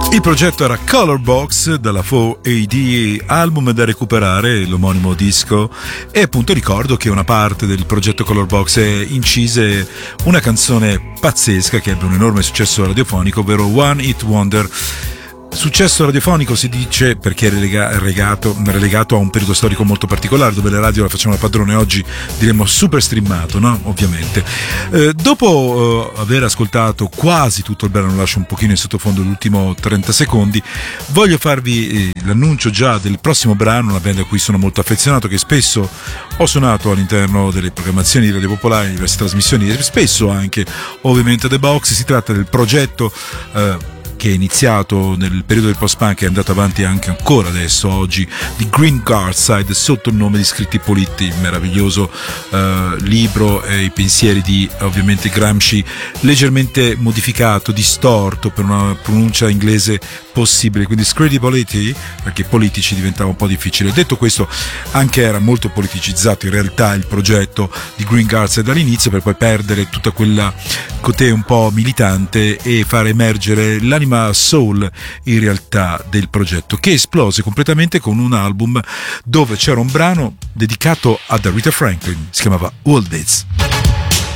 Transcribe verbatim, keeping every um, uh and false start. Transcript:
Il progetto era Color Box dalla quattro A D, album da recuperare, l'omonimo disco, e appunto ricordo che una parte del progetto Color Box incise una canzone pazzesca che ebbe un enorme successo radiofonico, ovvero One Hit Wonder. Successo radiofonico si dice perché è relega- regato, relegato a un periodo storico molto particolare, dove le radio la facciamo da padrone. Oggi diremmo super streamato, no? Ovviamente. Eh, dopo eh, aver ascoltato quasi tutto il brano, lascio un pochino in sottofondo l'ultimo trenta secondi, voglio farvi eh, l'annuncio già del prossimo brano, una band a cui sono molto affezionato, che spesso ho suonato all'interno delle programmazioni di Radio Popolare, diverse trasmissioni, e spesso anche ovviamente The Box. Si tratta del progetto eh, che è iniziato nel periodo del post-punk e è andato avanti anche ancora adesso, oggi, di Green Guardside, sotto il nome di Scritti Puliti, il meraviglioso uh, libro e i pensieri di ovviamente Gramsci, leggermente modificato, distorto per una pronuncia inglese possibile, quindi Scritti Puliti, perché politici diventava un po' difficile. Detto questo, anche era molto politicizzato in realtà il progetto di Green Guardside dall'inizio, per poi perdere tutta quella cotè un po' militante e far emergere l'anima soul in realtà del progetto, che esplose completamente con un album dove c'era un brano dedicato ad Aretha Franklin, si chiamava All This.